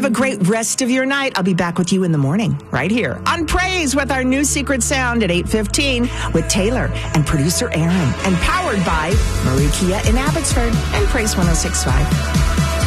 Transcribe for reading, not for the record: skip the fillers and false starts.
Have a great rest of your night. I'll be back with you in the morning, right here on Praise with our new secret sound at 8:15 with Taylor and producer Aaron, and powered by Marie Kia in Abbotsford and Praise 106.5.